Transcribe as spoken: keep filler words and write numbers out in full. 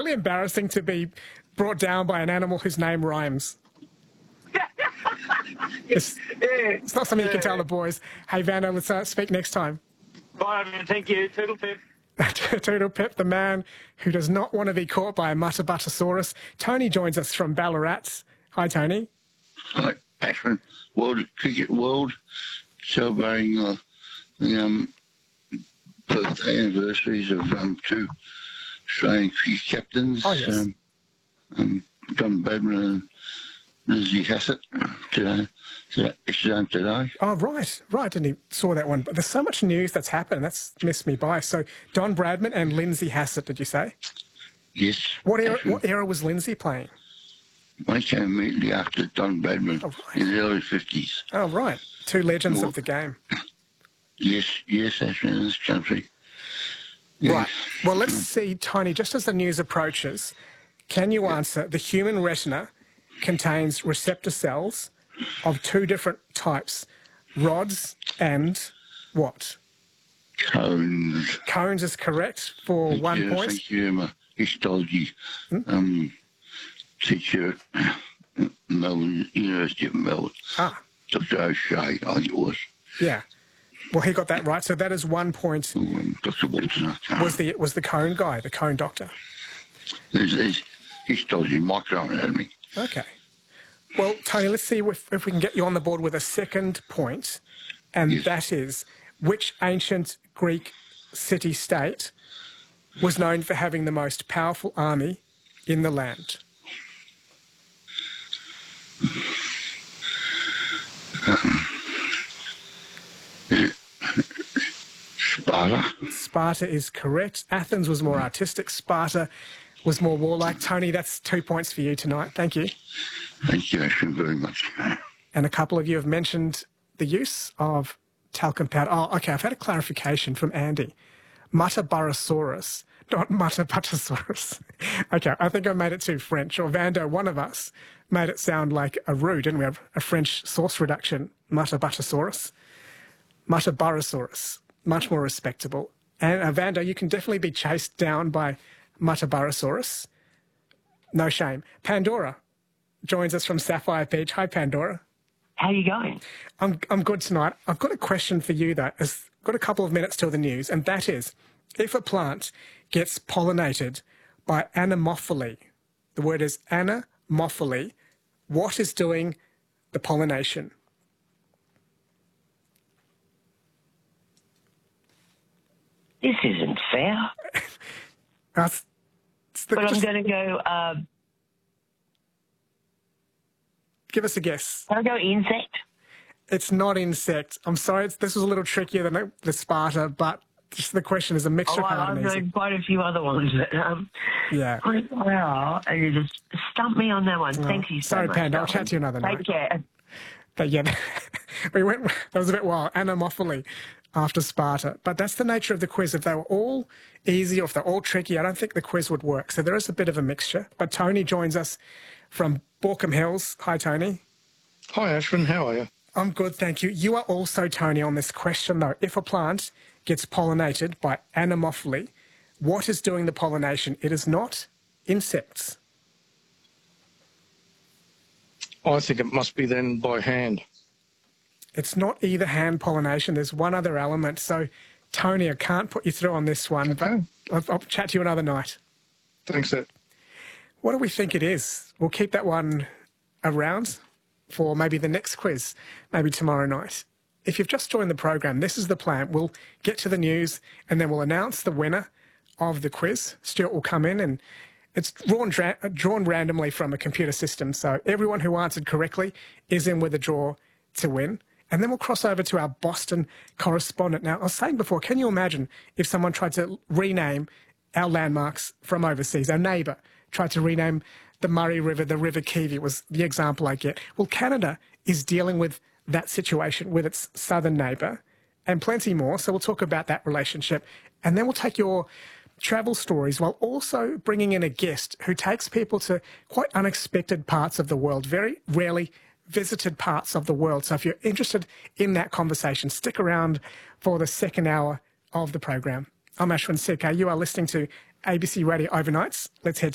really embarrassing to be brought down by an animal whose name rhymes. It's, it's not something you can tell the boys. Hey, Vando, let's uh, speak next time. Bye, man. Thank you. Toodle pip. Toodle pip, the man who does not want to be caught by a Muttabuttasaurus. Tony joins us from Ballarat. Hi, Tony. Hi, Ashwin. World Cricket World celebrating uh, the um, birthday anniversaries of um, two Australian cricket captains, oh, yes. um, um, Don Bradman and Lindsay Hassett, today. Today, today. Oh, right, right. Didn't he saw that one? But there's so much news that's happened. That's missed me by. So Don Bradman and Lindsay Hassett, did you say? Yes. What era, what era was Lindsay playing? I came immediately after Don Bradman oh, right. in the early fifties. Oh, right. Two legends well, of the game. Yes, yes, actually, in this country. Yes. Right. Well, let's see, Tony, just as the news approaches, can you answer, the human retina contains receptor cells of two different types, rods and what? Cones. Cones is correct for thank one you, point. Thank you. I'm a histology hmm? um, teacher at Melbourne, University of Melbourne. Ah. Doctor O'Shea, I think it was. Yeah. Well, he got that right. So that is one point. Ooh, um, Doctor Walton. Was the was the cone guy, the cone doctor? There's, there's histology, microanatomy. Okay. Well, Tony, let's see if, if we can get you on the board with a second point, and yes. that is, which ancient Greek city-state was known for having the most powerful army in the land? Um, Sparta. Sparta is correct. Athens was more artistic. Sparta was more warlike. Tony, that's two points for you tonight. Thank you. Thank you, actually, very much. And a couple of you have mentioned the use of talcum powder. Oh, okay, I've had a clarification from Andy. Muttaburrasaurus, not Muttabuttasaurus. Okay, I think I made it too French. Or Vando, one of us, made it sound like a roux, didn't we? A French sauce reduction, Muttabuttasaurus. Muttaburrasaurus, much more respectable. And uh, Vando, you can definitely be chased down by Muttaburrasaurus. No shame. Pandora joins us from Sapphire Beach. Hi, Pandora. How are you going? I'm, I'm good tonight. I've got a question for you, though. I've got a couple of minutes till the news, and that is, if a plant gets pollinated by anemophily, the word is anemophily, what is doing the pollination? This isn't fair. That's, the, but I'm just, going to go... Uh, give us a guess. I'll go insect. It's not insect. I'm sorry, it's, this was a little trickier than the Sparta, but just the question is a mixture oh, of hard I've and easy. known quite a few other ones. But, um, yeah. Wow, and you just stumped me on that one. Oh, Thank you so sorry, much. Panda. I'll chat to you another Take night. Take care. But yeah, we went, that was a bit wild. Anemophily after Sparta. But that's the nature of the quiz. If they were all easy or if they're all tricky, I don't think the quiz would work. So there is a bit of a mixture. But Tony joins us from Borkham Hills. Hi, Tony. Hi, Ashwin. How are you? I'm good, thank you. You are also, Tony, on this question, though. If a plant gets pollinated by anemophily, what is doing the pollination? It is not insects. I think it must be then by hand. It's not either hand pollination. There's one other element. So, Tony, I can't put you through on this one, okay. but I'll, I'll chat to you another night. Thanks, Ed. What do we think it is? We'll keep that one around for maybe the next quiz, maybe tomorrow night. If you've just joined the program, this is the plan. We'll get to the news and then we'll announce the winner of the quiz. Stuart will come in and it's drawn, drawn randomly from a computer system. So everyone who answered correctly is in with a draw to win. And then we'll cross over to our Boston correspondent. Now, I was saying before, can you imagine if someone tried to rename our landmarks from overseas? Our neighbour tried to rename the Murray River, the River Kiwi was the example I get. Well, Canada is dealing with that situation with its southern neighbour and plenty more. So we'll talk about that relationship. And then we'll take your travel stories while also bringing in a guest who takes people to quite unexpected parts of the world, very rarely visited parts of the world. So if you're interested in that conversation, stick around for the second hour of the program. I'm Ashwin Sekhar. You are listening to A B C Radio Overnights. Let's head